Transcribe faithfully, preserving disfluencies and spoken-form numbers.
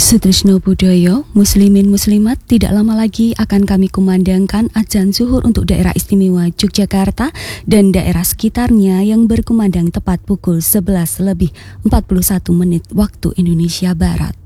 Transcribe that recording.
Sutrisno Budoyo, Muslimin Muslimat, tidak lama lagi akan kami kumandangkan azan zuhur untuk daerah istimewa Yogyakarta dan daerah sekitarnya yang berkumandang tepat pukul sebelas lebih empat puluh satu menit waktu Indonesia Barat.